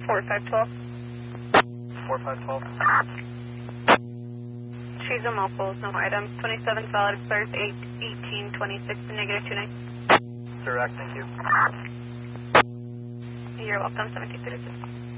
4512. 4512. She's a multiples, no items. 27 solid expires 8/18/26 to -29. Direct, thank you. You're welcome, 1736.